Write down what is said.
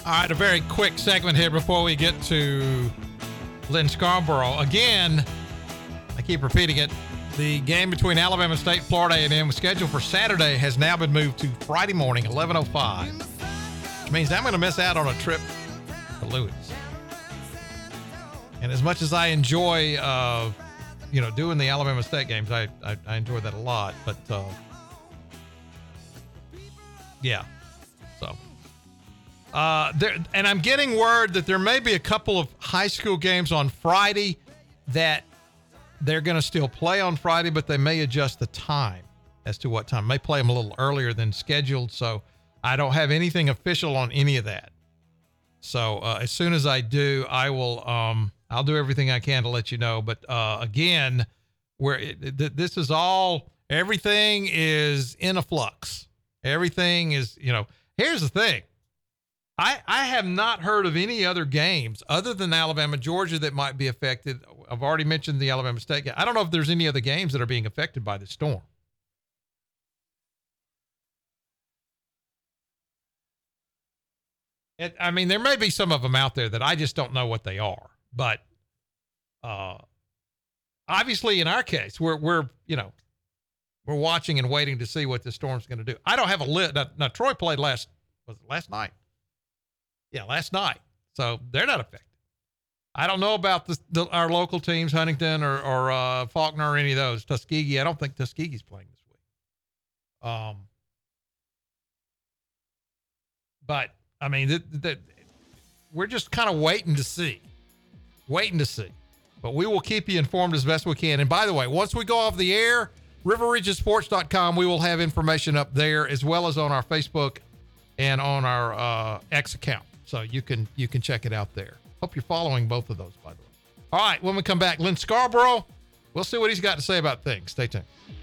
All right, a very quick segment here before we get to Lynn Scarborough. Again, I keep repeating it. The game between Alabama State, Florida A&M was scheduled for Saturday has now been moved to Friday morning, 11:05. Which means I'm going to miss out on a trip to Lewis. And as much as I enjoy, doing the Alabama State games, I enjoy that a lot. But, yeah. So, and I'm getting word that there may be a couple of high school games on Friday that they're going to still play on Friday, but they may adjust the time as to what time. May play them a little earlier than scheduled. So I don't have anything official on any of that. So as soon as I do, I will, I'll do everything I can to let you know. But again, this is all, everything is in a flux. Everything is, here's the thing. I have not heard of any other games other than Alabama, Georgia that might be affected. I've already mentioned the Alabama State game. I don't know if there's any other games that are being affected by the storm. There may be some of them out there that I just don't know what they are, but obviously in our case, we're watching and waiting to see what the storm's going to do. I don't have a list. Now Troy played last night? Yeah, last night. So they're not affected. I don't know about our local teams, Huntington or Faulkner or any of those. Tuskegee. I don't think Tuskegee's playing this week. But we're just kind of waiting to see. But we will keep you informed as best we can. And by the way, once we go off the air, riverregionsports.com, we will have information up there as well as on our Facebook and on our X account. So you can check it out there. Hope you're following both of those, by the way. All right, when we come back, Lynn Scarborough, we'll see what he's got to say about things. Stay tuned.